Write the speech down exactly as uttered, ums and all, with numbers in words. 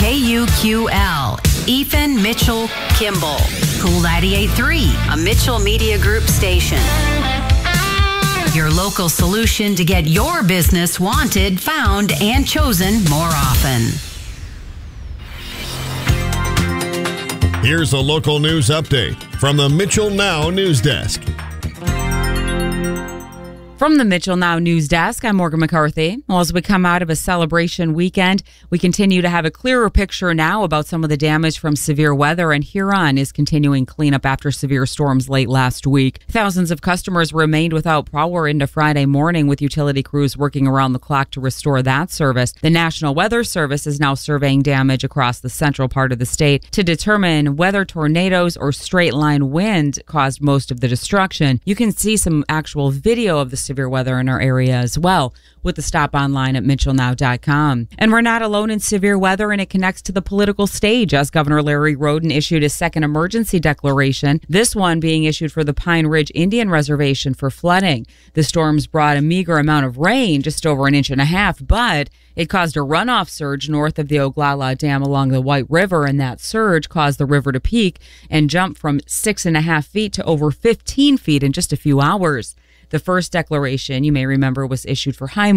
K U Q L, Ethan Mitchell Kimball. Cool ninety-eight point three, a Mitchell Media Group station. Your local solution to get your business wanted, found, and chosen more often. Here's a local news update from the Mitchell Now News Desk. From the Mitchell Now News Desk, I'm Morgan McCarthy. Well, as we come out of a celebration weekend, we continue to have a clearer picture now about some of the damage from severe weather, and Huron is continuing cleanup after severe storms late last week. Thousands of customers remained without power into Friday morning, with utility crews working around the clock to restore that service. The National Weather Service is now surveying damage across the central part of the state to determine whether tornadoes or straight-line wind caused most of the destruction. You can see some actual video of the severe weather in our area as well with the stop online at mitchell now dot com. And we're not alone in severe weather, and it connects to the political stage as Governor Larry Roden issued his second emergency declaration, this one being issued for the Pine Ridge Indian Reservation for flooding. The storms brought a meager amount of rain, just over an inch and a half, but it caused a runoff surge north of the Oglala Dam along the White River, and that surge caused the river to peak and jump from six and a half feet to over fifteen feet in just a few hours. The first declaration, you may remember, was issued for high